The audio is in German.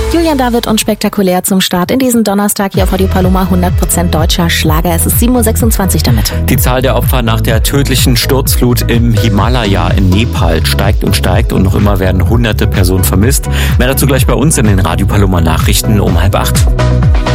Julian David und spektakulär zum Start in diesen Donnerstag hier auf Radio Paloma, 100% deutscher Schlager. Es ist 7.26 Uhr damit. Die Zahl der Opfer nach der tödlichen Sturzflut im Himalaya in Nepal steigt und noch immer werden hunderte Personen vermisst. Mehr dazu gleich bei uns in den Radio Paloma Nachrichten um 7:30.